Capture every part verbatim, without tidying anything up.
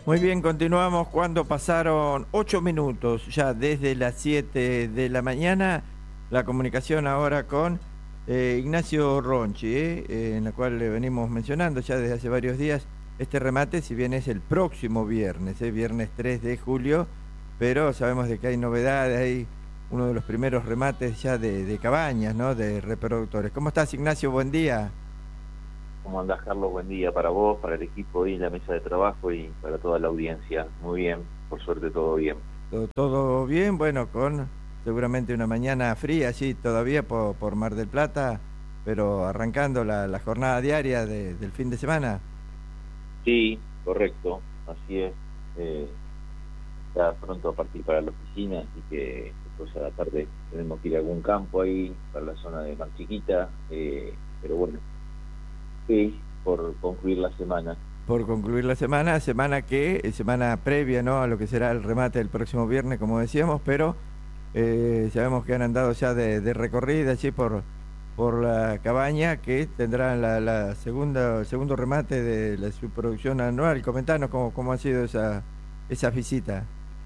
Muy bien, continuamos cuando pasaron ocho minutos ya desde las siete de la mañana. La comunicación ahora con eh, Ignacio Ronchi, eh, eh, en la cual le venimos mencionando ya desde hace varios días este remate, si bien es el próximo viernes, eh, viernes tres de julio, pero sabemos de que hay novedades, hay uno de los primeros remates ya de, de cabañas, ¿no? De reproductores. ¿Cómo estás, Ignacio? Buen día. ¿Cómo andás, Carlos? Buen día para vos, para el equipo y la mesa de trabajo y para toda la audiencia. Muy bien, por suerte todo bien. ¿Todo, todo bien? Bueno, con seguramente una mañana fría, sí, todavía por, por Mar del Plata, pero arrancando la, la jornada diaria de, del fin de semana. Sí, correcto, así es. Eh, ya pronto a partir para la oficina, así que después a la tarde tenemos que ir a algún campo ahí, para la zona de Mar Chiquita, eh, pero bueno, sí, por concluir la semana. Por concluir la semana, semana que, eh, semana previa, ¿no?, a lo que será el remate del próximo viernes, como decíamos, pero eh, sabemos que han andado ya de, de recorrida allí por, por la cabaña, que tendrán la, la segunda, el segundo remate de la subproducción anual. Comentanos cómo, cómo ha sido esa, esa visita.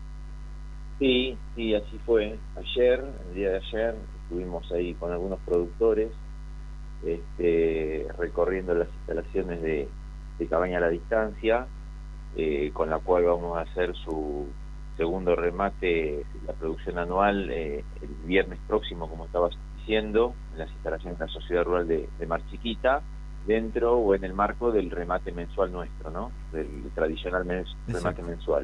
Sí, sí, así fue. Ayer, el día de ayer, estuvimos ahí con algunos productores, este, recorriendo las instalaciones de, de Cabaña a la Distancia, eh, con la cual vamos a hacer su segundo remate de la producción anual eh, el viernes próximo, como estabas diciendo, en las instalaciones de la Sociedad Rural de, de Mar Chiquita, dentro o en el marco del remate mensual nuestro, ¿no? Del tradicional mes, remate mensual.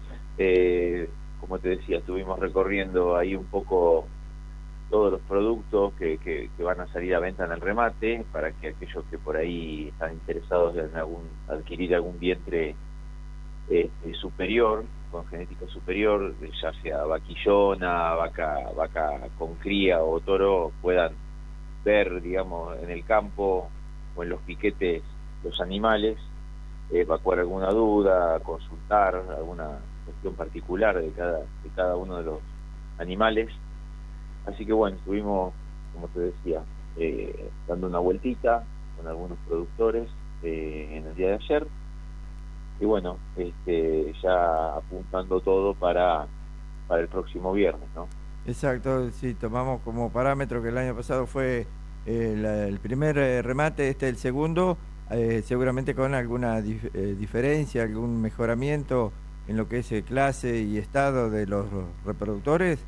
Eh, como te decía, estuvimos recorriendo ahí un poco todos los productos que, que, que van a salir a venta en el remate, para que aquellos que por ahí están interesados en algún, adquirir algún vientre eh, superior, con genética superior, ya sea vaquillona, vaca, vaca con cría o toro, puedan ver, digamos, en el campo o en los piquetes los animales, eh, evacuar alguna duda, consultar alguna cuestión particular de cada, de cada uno de los animales. Así que bueno, estuvimos, como te decía, eh, dando una vueltita con algunos productores eh, en el día de ayer, y bueno, este, ya apuntando todo para, para el próximo viernes, ¿no? Exacto, si tomamos como parámetro que el año pasado fue eh, la, el primer eh, remate, este el segundo, eh, seguramente con alguna dif eh, diferencia, algún mejoramiento en lo que es eh, clase y estado de los reproductores.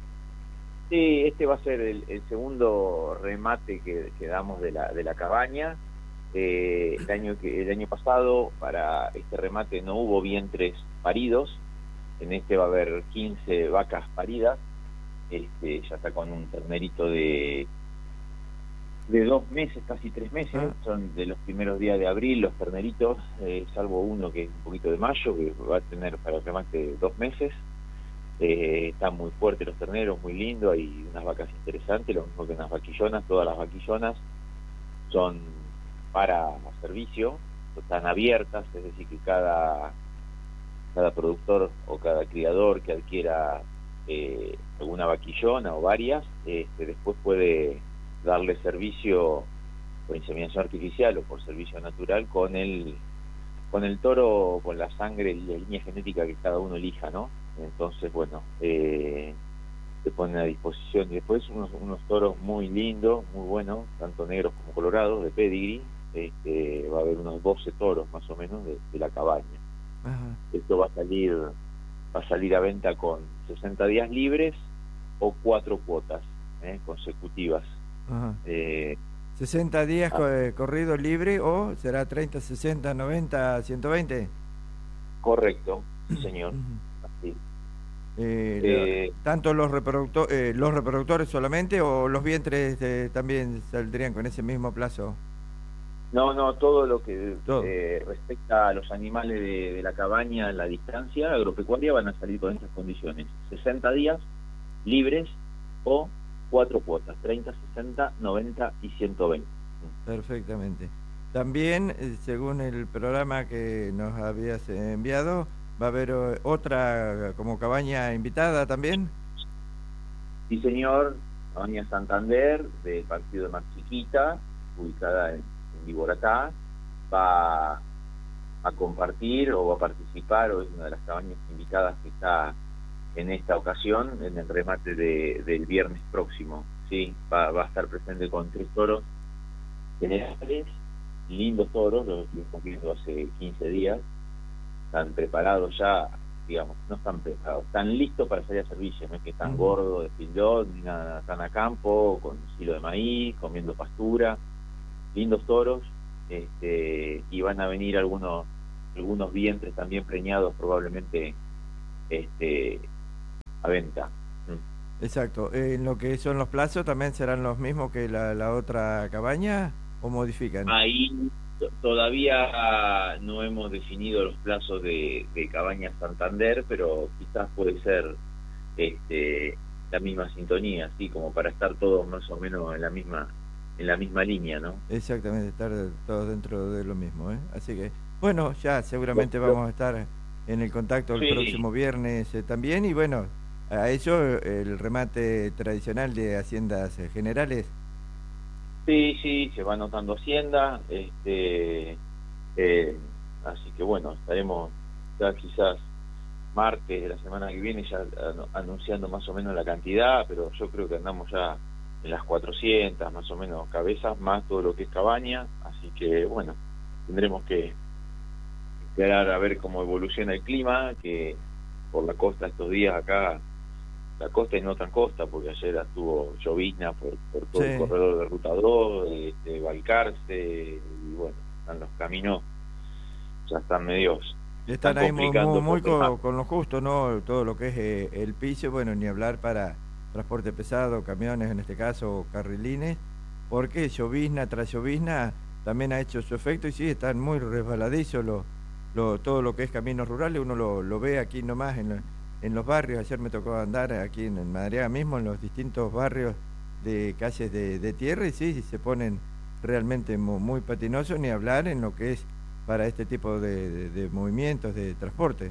Sí, este va a ser el, el segundo remate que, que damos de la, de la cabaña. Eh, el año que el año pasado para este remate no hubo vientres paridos. En este va a haber quince vacas paridas. Este, ya está con un ternerito de de dos meses, casi tres meses. Ah. Son de los primeros días de abril los terneritos, eh, salvo uno que es un poquito de mayo, que va a tener para el remate dos meses. Eh, están muy fuertes los terneros, muy lindos, hay unas vacas interesantes, lo mismo que unas vaquillonas. Todas las vaquillonas son para servicio, están abiertas, es decir, que cada, cada productor o cada criador que adquiera eh, alguna vaquillona o varias, este, después puede darle servicio por inseminación artificial o por servicio natural con el, con el toro, con la sangre y la línea genética que cada uno elija, ¿no? Entonces, bueno, eh, se ponen a disposición. Y después unos, unos toros muy lindos, muy buenos, tanto negros como colorados, de pedigree. Este, va a haber unos doce toros más o menos de, de la cabaña. Ajá. Esto va a salir va a salir a venta con sesenta días libres o cuatro cuotas eh, consecutivas. Ajá. Eh, ¿sesenta días ah. corrido libre o será treinta, sesenta, noventa, ciento veinte? Correcto, sí, señor. Así. Eh, eh, ¿Tanto los, reproductor, eh, los reproductores solamente o los vientres eh, también saldrían con ese mismo plazo? No, no, todo lo que todo. Eh, respecta a los animales de, de la cabaña, la distancia agropecuaria, van a salir con estas condiciones: sesenta días libres o cuatro cuotas, treinta, sesenta, noventa y ciento veinte. Perfectamente. También, según el programa que nos habías enviado, ¿va a haber otra como cabaña invitada también? Sí, señor. Cabaña Santander, del partido de Mar Chiquita, ubicada en, en Viboratá. Va, a compartir o a participar, o es una de las cabañas invitadas que está en esta ocasión en el remate de, del viernes próximo. Sí, va, va a estar presente con tres toros generales, lindos toros, los estuvimos viendo hace quince días, están preparados ya, digamos, no están preparados, están listos para salir a servicio, no es que están gordos de pilot, ni nada, están a campo, con silo de maíz, comiendo pastura, lindos toros, este, y van a venir algunos algunos vientres también preñados probablemente este, a venta. Mm. Exacto. ¿En lo que son los plazos también serán los mismos que la, la otra cabaña o modifican? Ahí todavía no hemos definido los plazos de, de Cabaña Santander, pero quizás puede ser este, la misma sintonía, así como para estar todos más o menos en la misma en la misma línea, ¿no? Exactamente, estar todos dentro de lo mismo, ¿eh? Así que, bueno, ya seguramente Lo- lo- vamos a estar en el contacto el Sí. próximo viernes eh, también, y bueno, a eso el remate tradicional de Haciendas eh, Generales. Sí, sí, se va anotando Hacienda, este, eh, así que bueno, estaremos ya quizás martes de la semana que viene ya anu- anunciando más o menos la cantidad, pero yo creo que andamos ya en las cuatrocientas más o menos cabezas, más todo lo que es cabaña, así que bueno, tendremos que esperar a ver cómo evoluciona el clima, que por la costa estos días acá, la costa y no tan costa, porque ayer estuvo llovizna por, por todo Sí. el corredor de Ruta dos, este, Balcarce, y bueno, están los caminos, ya están medios, Están están ahí muy, muy, complicando muy porque co- más. con, lo justo, ¿no? Todo lo que es eh, el piso, bueno, ni hablar para transporte pesado, camiones en este caso, o carrilines, porque llovizna tras llovizna también ha hecho su efecto y sí, están muy resbaladizos lo, lo, todo lo que es caminos rurales, uno lo, lo ve aquí nomás en, la- en los barrios. Ayer me tocó andar aquí en, en Madariaga mismo, en los distintos barrios de calles de, de tierra, y sí, sí, se ponen realmente mu- muy patinosos, ni hablar en lo que es para este tipo de, de- de movimientos de transporte.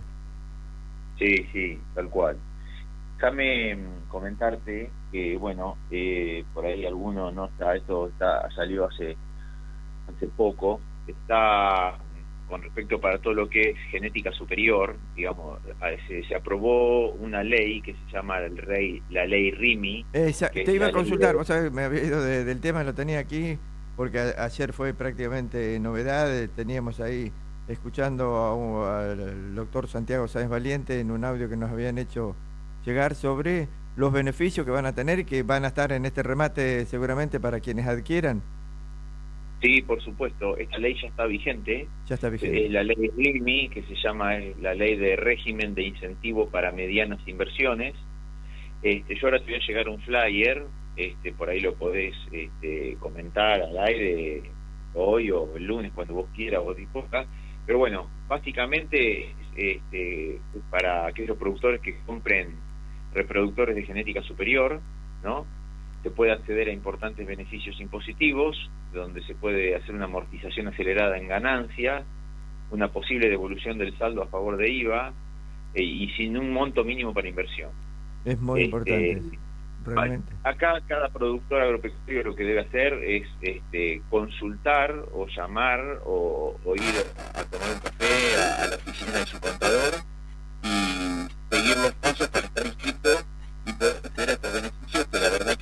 Sí, sí, tal cual. Déjame mm, comentarte que, bueno, eh, por ahí alguno no está, esto está salió hace hace poco, está mm, con respecto para todo lo que es genética superior, digamos, a- se, se aprobó una ley que se llama el rey, la ley RIMI, Esa- que te es iba la a ley consultar, de... vos sabés, me había ido de- del tema, lo tenía aquí, porque a- ayer fue prácticamente novedad, eh, teníamos ahí escuchando a un- al doctor Santiago Sáenz Valiente en un audio que nos habían hecho llegar sobre los beneficios que van a tener y que van a estar en este remate seguramente para quienes adquieran. Sí, por supuesto, esta ley ya está vigente, Ya está es vigente. la ley RIMI, que se llama eh, la ley de régimen de incentivo para medianas inversiones. Este, yo ahora te voy a llegar un flyer, este, por ahí lo podés este, comentar al aire hoy o el lunes cuando vos quieras o dispongas. Pero bueno, básicamente este, para aquellos productores que compren reproductores de genética superior, ¿no? Se puede acceder a importantes beneficios impositivos, donde se puede hacer una amortización acelerada en ganancias, una posible devolución del saldo a favor de IVA eh, y sin un monto mínimo para inversión. Es muy importante, Este, realmente. acá cada productor agropecuario lo que debe hacer es este, consultar o llamar o, o ir a tomar un café a, a la oficina de su contador y seguir los pasos para estar inscrito y poder acceder a estos beneficios, que la verdad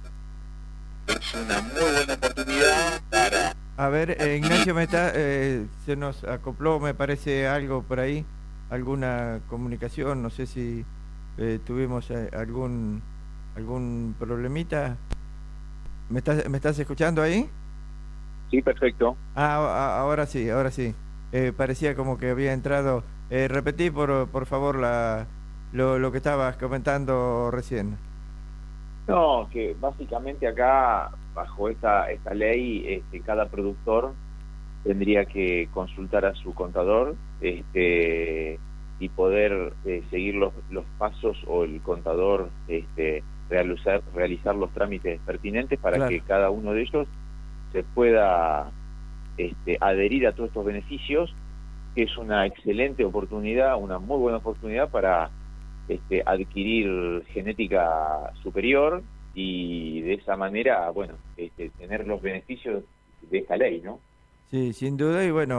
que es una muy buena oportunidad para... A ver, eh, Ignacio, me está, eh, se nos acopló, me parece, algo por ahí, alguna comunicación, no sé si eh, tuvimos eh, algún algún problemita. ¿Me estás, me estás escuchando ahí? Sí, perfecto. Ah, a- ahora sí, ahora sí. Eh, parecía como que había entrado. Eh, repetí, por, por favor, la, lo, lo que estabas comentando recién. No, que básicamente acá, bajo esta, esta ley, este, cada productor tendría que consultar a su contador este, y poder eh, seguir los, los pasos o el contador este, realizar, realizar los trámites pertinentes para Claro. que cada uno de ellos se pueda este, adherir a todos estos beneficios, que es una excelente oportunidad, una muy buena oportunidad para este, adquirir genética superior y de esa manera, bueno, este, tener los beneficios de esta ley, ¿no? Sí, sin duda, y bueno, que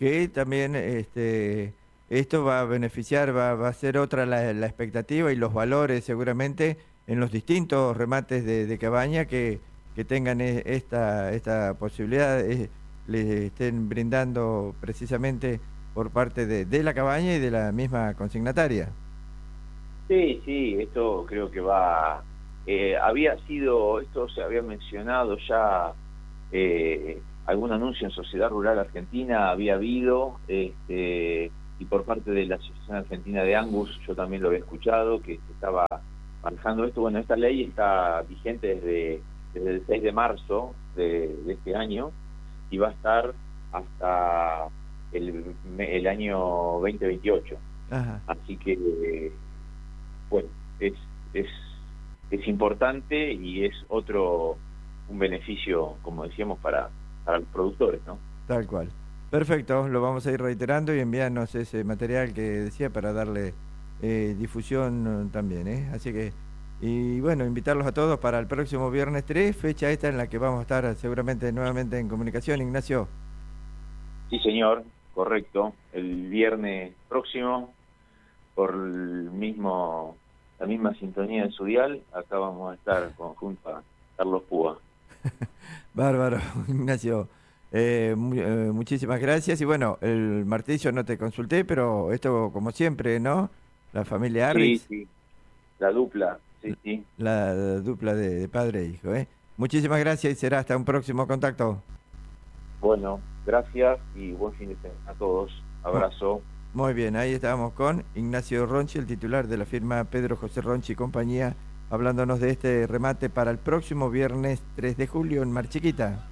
que también este, esto va a beneficiar, va, va a ser otra la, la expectativa y los valores seguramente en los distintos remates de, de cabaña que, que tengan esta, esta posibilidad, eh, le estén brindando precisamente por parte de, de la cabaña y de la misma consignataria. Sí, sí, esto creo que va... Eh, había sido, esto se había mencionado ya, eh, algún anuncio en Sociedad Rural Argentina había habido, este, y por parte de la Asociación Argentina de Angus yo también lo había escuchado, que se estaba manejando esto. Bueno, esta ley está vigente desde, desde el seis de marzo de, de este año y va a estar hasta el, el año veinte veintiocho. Ajá. Así que, bueno, es... es es importante y es otro, un beneficio, como decíamos, para, para los productores, ¿no? Tal cual. Perfecto, lo vamos a ir reiterando y enviarnos ese material que decía para darle eh, difusión también, ¿eh? Así que, y bueno, invitarlos a todos para el próximo viernes tres, fecha esta en la que vamos a estar seguramente nuevamente en comunicación, Ignacio. Sí, señor, correcto. El viernes próximo, por el mismo... la misma sintonía de su dial, acá vamos a estar conjunto a Carlos Púa. Bárbaro, Ignacio. Eh, mu eh, muchísimas gracias. Y bueno, el martillo no te consulté, pero esto como siempre, ¿no? La familia Arris. Sí, sí, la dupla, sí, sí. La, la dupla de, de padre e hijo, ¿eh? Muchísimas gracias y será hasta un próximo contacto. Bueno, gracias y buen fin de semana a todos. Abrazo. Muy bien, ahí estábamos con Ignacio Ronchi, el titular de la firma Pedro José Ronchi y compañía, hablándonos de este remate para el próximo viernes tres de julio en Mar Chiquita.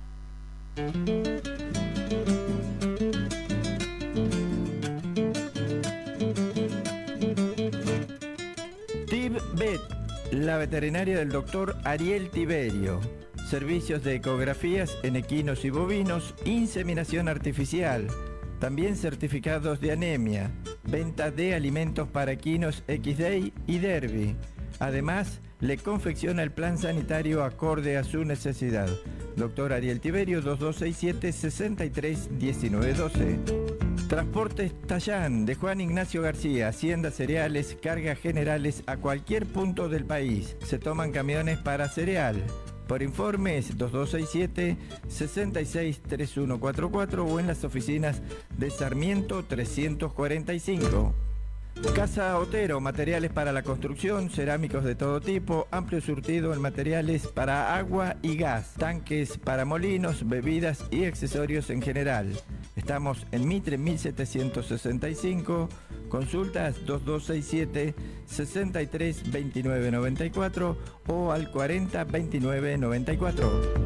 TibVet, la veterinaria del doctor Ariel Tiberio. Servicios de ecografías en equinos y bovinos, inseminación artificial. También certificados de anemia, venta de alimentos para equinos X D I y Derby. Además, le confecciona el plan sanitario acorde a su necesidad. Doctor Ariel Tiberio, dos dos seis siete, seis tres uno nueve uno dos. Transportes Tallán, de Juan Ignacio García, Hacienda Cereales, cargas generales a cualquier punto del país. Se toman camiones para cereal. Por informes dos dos seis siete, seis seis tres uno cuatro cuatro o en las oficinas de Sarmiento trescientos cuarenta y cinco. Casa Otero, materiales para la construcción, cerámicos de todo tipo, amplio surtido en materiales para agua y gas, tanques para molinos, bebidas y accesorios en general. Estamos en Mitre mil setecientos sesenta y cinco, consultas dos dos seis siete, seis tres dos nueve nueve cuatro o al cuarenta veintinueve noventa y cuatro.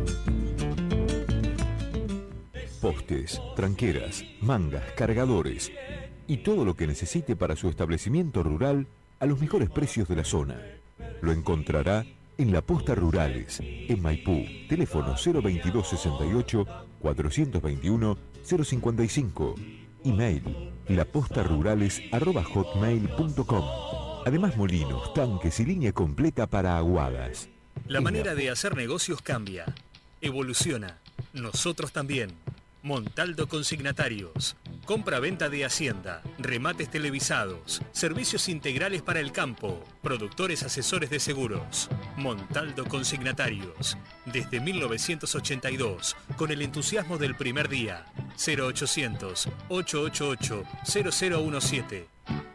Postes, tranqueras, mangas, cargadores y todo lo que necesite para su establecimiento rural a los mejores precios de la zona. Lo encontrará en La Posta Rurales, en Maipú. Teléfono cero veintidós sesenta y ocho, cuatrocientos veintiuno, cero cincuenta y cinco. Email lapostarurales arroba hotmail punto com. Además, molinos, tanques y línea completa para aguadas. La manera de hacer negocios cambia, evoluciona. Nosotros también. Montaldo Consignatarios. Compra-venta de hacienda, remates televisados, servicios integrales para el campo, productores asesores de seguros. Montaldo Consignatarios. Desde mil novecientos ochenta y dos, con el entusiasmo del primer día. cero ochocientos, ochocientos ochenta y ocho, cero cero diecisiete.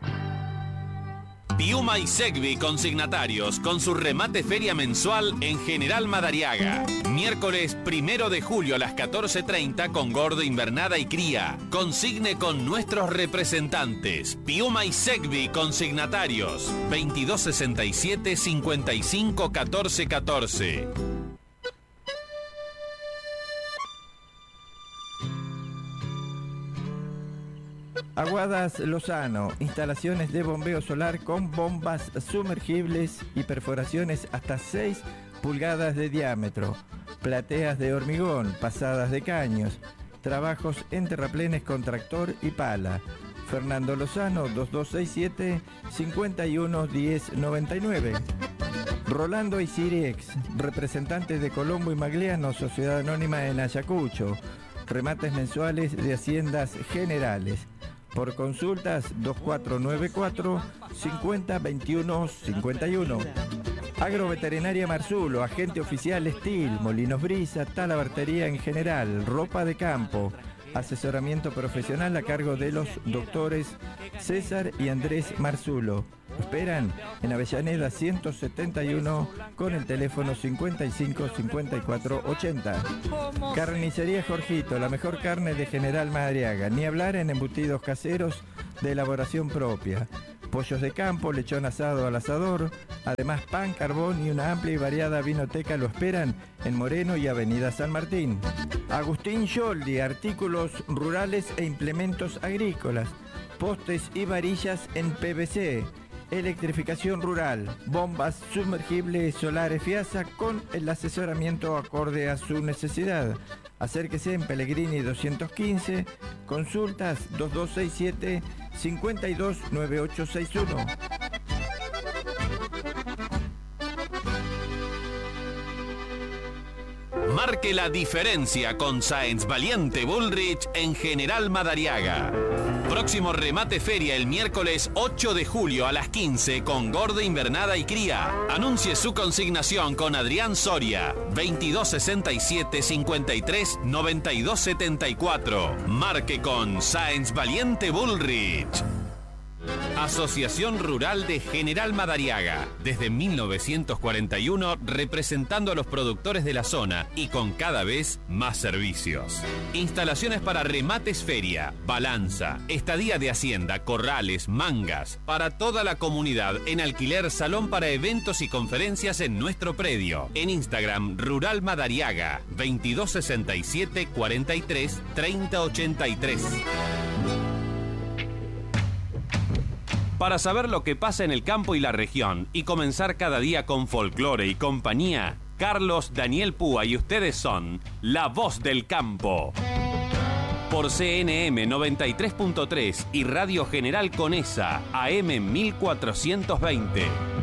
Piuma y Segvi Consignatarios con su remate feria mensual en General Madariaga. Miércoles primero de julio a las catorce treinta con gordo, invernada y cría. Consigne con nuestros representantes. Piuma y Segvi Consignatarios. veintidós sesenta y siete, cincuenta y cinco, catorce catorce. Aguadas Lozano, instalaciones de bombeo solar con bombas sumergibles y perforaciones hasta seis pulgadas de diámetro, plateas de hormigón, pasadas de caños, trabajos en terraplenes con tractor y pala. Fernando Lozano, dos dos seis siete, cincuenta y uno, diez noventa y nueve. Rolando Isiriex, representante de Colombo y Magliano, Sociedad Anónima en Ayacucho. remates mensuales de haciendas generales. Por consultas, dos cuatro nueve cuatro, cinco cero dos uno cinco uno. Agroveterinaria Marzulo, agente oficial Estil, Molinos Brisa, talabartería en general, ropa de campo. Asesoramiento profesional a cargo de los doctores César y Andrés Marzulo. Esperan en Avellaneda ciento setenta y uno con el teléfono cincuenta y cinco cincuenta y cuatro ochenta. Carnicería Jorgito, la mejor carne de General Madariaga. Ni hablar en embutidos caseros de elaboración propia. Pollos de campo, lechón asado al asador, además pan, carbón y una amplia y variada vinoteca lo esperan en Moreno y Avenida San Martín. Agustín Yoldi, artículos rurales e implementos agrícolas, postes y varillas en P V C, electrificación rural, bombas sumergibles solares Fiasa con el asesoramiento acorde a su necesidad. Acérquese en Pellegrini doscientos quince, consultas dos dos seis siete, cinco dos nueve ocho seis uno. Marque la diferencia con Sáenz Valiente Bullrich en General Madariaga. Próximo remate feria el miércoles ocho de julio a las quince con Gorda Invernada y Cría. Anuncie su consignación con Adrián Soria, veintidós sesenta y siete, cincuenta y tres, noventa y dos setenta y cuatro. Marque con Sáenz Valiente Bullrich. Asociación Rural de General Madariaga, desde mil novecientos cuarenta y uno representando a los productores de la zona y con cada vez más servicios. Instalaciones para remates feria, balanza, estadía de hacienda, corrales, mangas, para toda la comunidad en alquiler, salón para eventos y conferencias en nuestro predio. En Instagram, Rural Madariaga, veintidós sesenta y siete, cuarenta y tres, treinta ochenta y tres. Para saber lo que pasa en el campo y la región y comenzar cada día con folclore y compañía, Carlos Daniel Púa y ustedes son La Voz del Campo. Por C N M noventa y tres punto tres y Radio General Conesa, A M mil cuatrocientos veinte.